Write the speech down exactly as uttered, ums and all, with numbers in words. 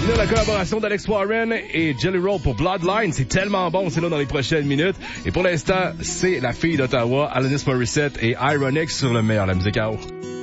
À venir la collaboration d'Alex Warren et Jelly Roll pour Bloodline. C'est tellement bon, c'est là dans les prochaines minutes. Et pour l'instant, c'est la fille d'Ottawa, Alanis Morissette et Ironic sur le meilleur, la musique à eau.